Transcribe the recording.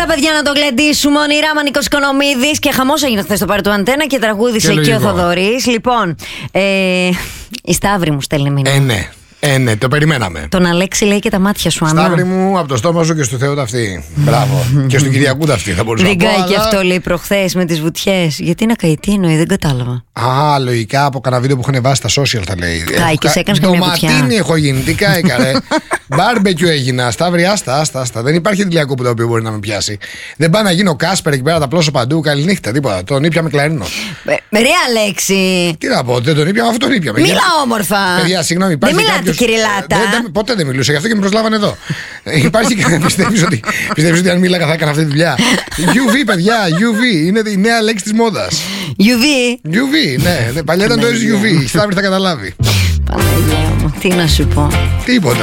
παιδιά, να το γλεντήσουμε. Όνειρα Μανικός Οικονομίδης. Και χαμός έγινε χθες στο πάρει του Αντένα και τραγούδισε και ο Θοδωρής. Λοιπόν, η Σταύρη μου στέλνει μήνυμα. Ναι, το περιμέναμε. Τον Αλέξη λέει και τα μάτια σου, Άννα. Σταύρη μου, από το στόμα σου και στο Θεό ταυτή. Μπράβο. Και στον Κυριακού ταυτή θα μπορούσα να πω. Δεν κάει και αυτό, λέει προχθές με τις βουτιές. Γιατί να καεί, τι εννοεί, δεν κατάλαβα. Α, λογικά από κανένα βίντεο που έχουν βάσει στα social θα λέει. Κάηκες, έκανες καμία βουτιά. Ντοματίνι έχω γίνει, τι κάηκα ρε. Μπάρμπεκιου έγινα. Σταύρη, άστα. Δεν υπάρχει τηλιακό που το οποίο μπορεί να με πιάσει. Δεν πάει να γίνω Κάσπερ εκεί πέρα, τα πλώσω παντού. Καληνύχτα, τίποτα. Τον ήπια με κλαρίνο. Ρε Αλέξη. Τι να πω, δεν τον ήπια, αυτό τον ήπια. Μίλα όμορφα. Παιδιά, συγγνώμη, δεν μιλάτε, κυριλάτα. Ποτέ δεν μιλούσα, γι' αυτό και με προσλάβανε εδώ. Υπάρχει και πιστεύεις ότι αν μίλαγα θα έκανα αυτή τη δουλειά. UV, παιδιά, UV. Είναι η νέα λέξη της μόδας. UV, ναι. Παλιά ήταν το SUV. Η Σταύρη θα καταλάβει. Παναγία μου, τι να σου πω. Τίποτα.